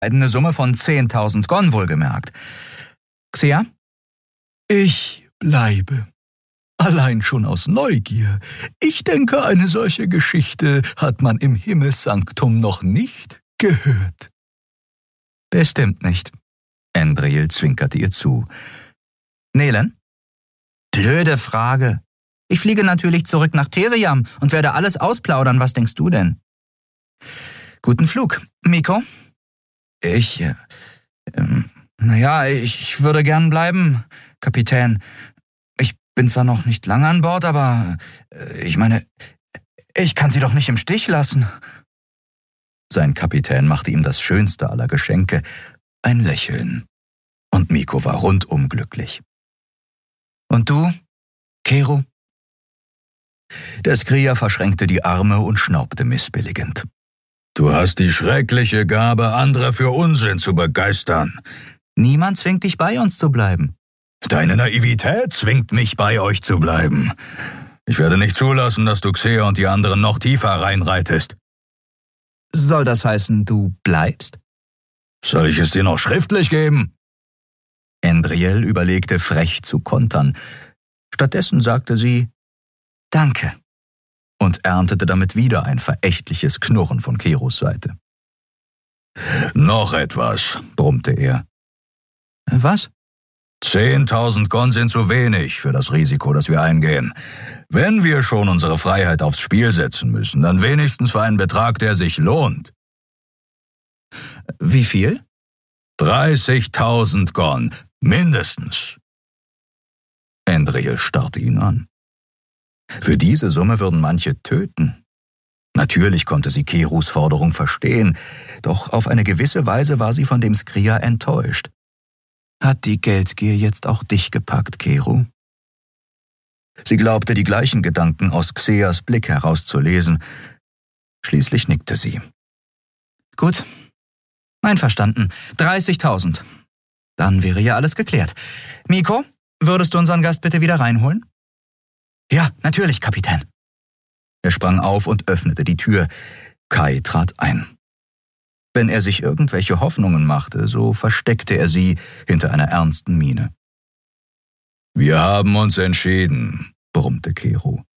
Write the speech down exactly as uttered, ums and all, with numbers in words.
Eine Summe von zehntausend Gon wohlgemerkt. Xia? Ich bleibe. Allein schon aus Neugier. Ich denke, eine solche Geschichte hat man im Himmelssanktum noch nicht gehört. Bestimmt nicht. Endril zwinkerte ihr zu. Nelen? Blöde Frage. Ich fliege natürlich zurück nach Teriam und werde alles ausplaudern. Was denkst du denn? Guten Flug. Miko? Ich, äh, ähm, naja, ich würde gern bleiben, Kapitän. Ich bin zwar noch nicht lange an Bord, aber äh, ich meine, ich kann Sie doch nicht im Stich lassen. Sein Kapitän machte ihm das schönste aller Geschenke, ein Lächeln. Und Miko war rundum glücklich. Und du, Kero? Der Skria verschränkte die Arme und schnaubte missbilligend. Du hast die schreckliche Gabe, andere für Unsinn zu begeistern. Niemand zwingt dich, bei uns zu bleiben. Deine Naivität zwingt mich, bei euch zu bleiben. Ich werde nicht zulassen, dass du Xea und die anderen noch tiefer reinreitest. Soll das heißen, du bleibst? Soll ich es dir noch schriftlich geben? Endril überlegte, frech zu kontern. Stattdessen sagte sie, »Danke«, und erntete damit wieder ein verächtliches Knurren von Keros Seite. »Noch etwas«, brummte er. »Was?« Zehntausend Gon sind zu wenig für das Risiko, das wir eingehen. Wenn wir schon unsere Freiheit aufs Spiel setzen müssen, dann wenigstens für einen Betrag, der sich lohnt.« »Wie viel?« dreißigtausend Gon, mindestens.« Endril starrte ihn an. Für diese Summe würden manche töten. Natürlich konnte sie Kerus Forderung verstehen, doch auf eine gewisse Weise war sie von dem Skria enttäuscht. Hat die Geldgier jetzt auch dich gepackt, Keru? Sie glaubte, die gleichen Gedanken aus Xeas Blick herauszulesen. Schließlich nickte sie. Gut, einverstanden. dreißigtausend. Dann wäre ja alles geklärt. Miko, würdest du unseren Gast bitte wieder reinholen? Ja, natürlich, Kapitän. Er sprang auf und öffnete die Tür. Kai trat ein. Wenn er sich irgendwelche Hoffnungen machte, so versteckte er sie hinter einer ernsten Miene. »Wir haben uns entschieden«, brummte Kero.